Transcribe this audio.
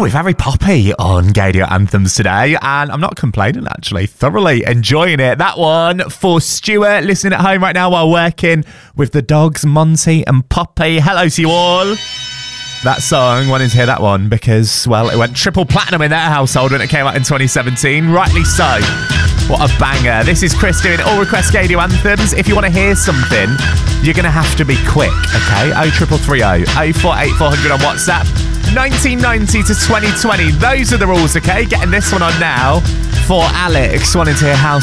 we're very poppy on Gaydio Anthems today, and I'm not complaining, actually. Thoroughly enjoying it. That one for Stuart, listening at home right now while working with the dogs, Monty and Poppy. Hello to you all. That song, wanting to hear that one because, well, it went triple platinum in their household when it came out in 2017. Rightly so. What a banger. This is Chris doing All Request Gaydio Anthems. If you want to hear something, you're going to have to be quick, okay? 03330 048400 on WhatsApp. 1990 to 2020. Those are the rules, okay? Getting this one on now for Alex, wanting to hear How